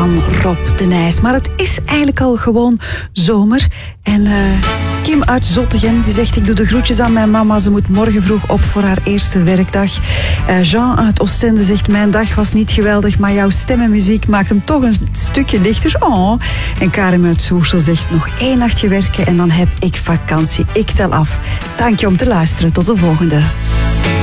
van Rob de Nijs. Maar het is eigenlijk al gewoon zomer. En Kim uit Zottegem die zegt: ik doe de groetjes aan mijn mama. Ze moet morgen vroeg op voor haar eerste werkdag. Jean uit Oostende zegt: mijn dag was niet geweldig, maar jouw stem en muziek maakt hem toch een stukje lichter. Oh. En Karim uit Soersel zegt: nog 1 nachtje werken en dan heb ik vakantie. Ik tel af. Dank je om te luisteren. Tot de volgende.